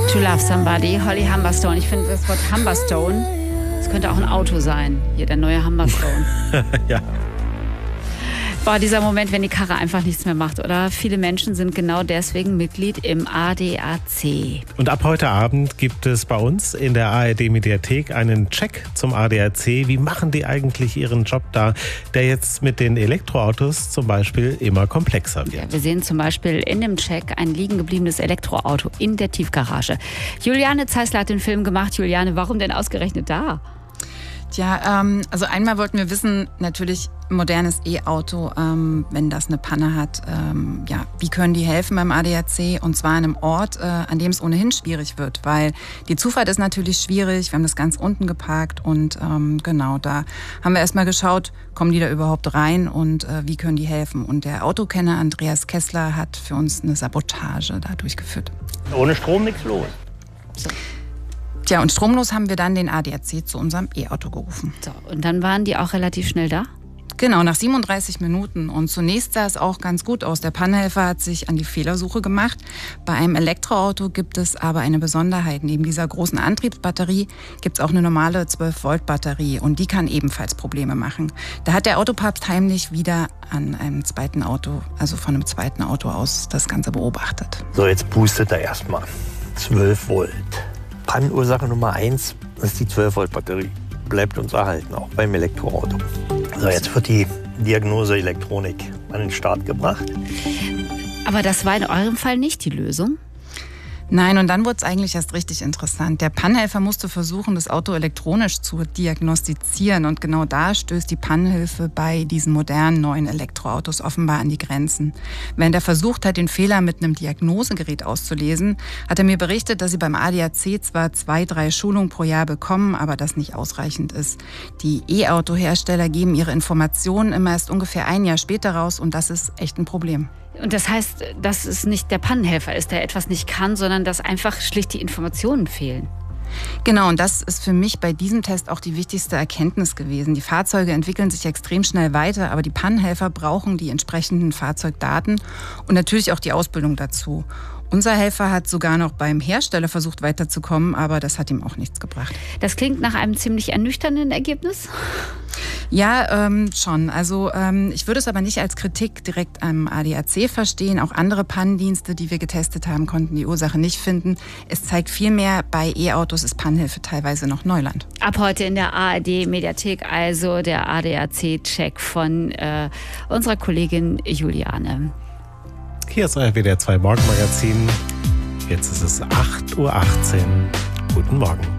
To Love Somebody, Holly Humberstone. Ich finde das Wort Humberstone, das könnte auch ein Auto sein. Hier, der neue Humberstone. Ja. Boah, dieser Moment, wenn die Karre einfach nichts mehr macht, oder? Viele Menschen sind genau deswegen Mitglied im ADAC. Und ab heute Abend gibt es bei uns in der ARD-Mediathek einen Check zum ADAC. Wie machen die eigentlich ihren Job da, der jetzt mit den Elektroautos zum Beispiel immer komplexer wird? Ja, wir sehen zum Beispiel in dem Check ein liegen gebliebenes Elektroauto in der Tiefgarage. Juliane Zeissler hat den Film gemacht. Juliane, warum denn ausgerechnet da? Tja, also einmal wollten wir wissen, natürlich modernes E-Auto, wenn das eine Panne hat, wie können die helfen beim ADAC? Und zwar an einem Ort, an dem es ohnehin schwierig wird, weil die Zufahrt ist natürlich schwierig. Wir haben das ganz unten geparkt und genau, da haben wir erstmal geschaut, kommen die da überhaupt rein und wie können die helfen? Und der Autokenner Andreas Kessler hat für uns eine Sabotage da durchgeführt. Ohne Strom nichts los. So. Tja, und stromlos haben wir dann den ADAC zu unserem E-Auto gerufen. So, und dann waren die auch relativ schnell da? Genau, nach 37 Minuten. Und zunächst sah es auch ganz gut aus. Der Pannenhelfer hat sich an die Fehlersuche gemacht. Bei einem Elektroauto gibt es aber eine Besonderheit. Neben dieser großen Antriebsbatterie gibt es auch eine normale 12-Volt-Batterie. Und die kann ebenfalls Probleme machen. Da hat der Autopapst heimlich wieder an einem zweiten Auto, also von einem zweiten Auto aus, das Ganze beobachtet. So, jetzt boostet er erstmal. 12 Volt. Pannenursache Nummer 1 ist die 12-Volt-Batterie. Bleibt uns erhalten, auch beim Elektroauto. So, jetzt wird die Diagnose Elektronik an den Start gebracht. Aber das war in eurem Fall nicht die Lösung? Nein, und dann wurde es eigentlich erst richtig interessant. Der Pannenhelfer musste versuchen, das Auto elektronisch zu diagnostizieren. Und genau da stößt die Pannenhilfe bei diesen modernen neuen Elektroautos offenbar an die Grenzen. Während er versucht hat, den Fehler mit einem Diagnosegerät auszulesen, hat er mir berichtet, dass sie beim ADAC zwar 2-3 Schulungen pro Jahr bekommen, aber das nicht ausreichend ist. Die E-Auto-Hersteller geben ihre Informationen immer erst ungefähr ein Jahr später raus und das ist echt ein Problem. Und das heißt, dass es nicht der Pannenhelfer ist, der etwas nicht kann, sondern dass einfach schlicht die Informationen fehlen. Genau, und das ist für mich bei diesem Test auch die wichtigste Erkenntnis gewesen. Die Fahrzeuge entwickeln sich extrem schnell weiter, aber die Pannenhelfer brauchen die entsprechenden Fahrzeugdaten und natürlich auch die Ausbildung dazu. Unser Helfer hat sogar noch beim Hersteller versucht weiterzukommen, aber das hat ihm auch nichts gebracht. Das klingt nach einem ziemlich ernüchternden Ergebnis. Ja, schon. Also ich würde es aber nicht als Kritik direkt am ADAC verstehen. Auch andere Pannendienste, die wir getestet haben, konnten die Ursache nicht finden. Es zeigt vielmehr, bei E-Autos ist Pannenhilfe teilweise noch Neuland. Ab heute in der ARD-Mediathek also der ADAC-Check von unserer Kollegin Juliane. Hier ist euer WDR 2 Morgenmagazin. Jetzt ist es 8:18 Uhr. Guten Morgen.